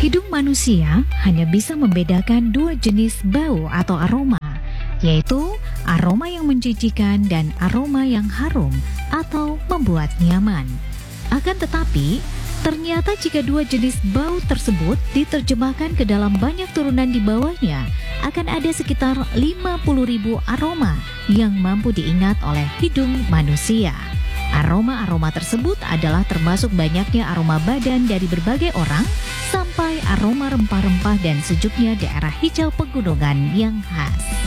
Hidung manusia hanya bisa membedakan dua jenis bau atau aroma, yaitu aroma yang menjijikan dan aroma yang harum atau membuat nyaman. Akan tetapi, ternyata jika dua jenis bau tersebut diterjemahkan ke dalam banyak turunan di bawahnya, akan ada sekitar 50.000 aroma yang mampu diingat oleh hidung manusia. Aroma-aroma tersebut adalah termasuk banyaknya aroma badan dari berbagai orang sampai aroma rempah-rempah dan sejuknya daerah hijau pegunungan yang khas.